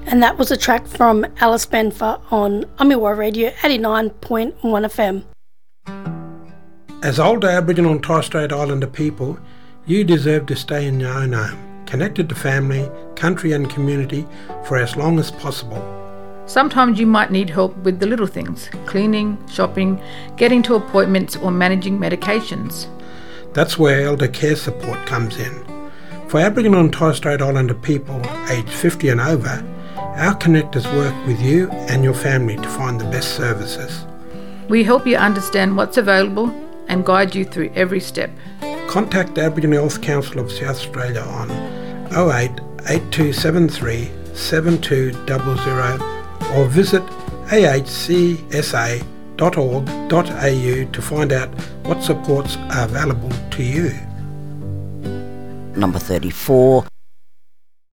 And that was a track from Alice Benfer on Amiwa Radio 89.1 FM. As older Aboriginal and Torres Strait Islander people, you deserve to stay in your own home, connected to family, country and community for as long as possible. Sometimes you might need help with the little things, cleaning, shopping, getting to appointments or managing medications. That's where elder care support comes in. For Aboriginal and Torres Strait Islander people aged 50 and over, our connectors work with you and your family to find the best services. We help you understand what's available and guide you through every step. Contact the Aboriginal Health Council of South Australia on 08 8273 7200 or visit ahcsa.org.au to find out what supports are available to you. Number 34.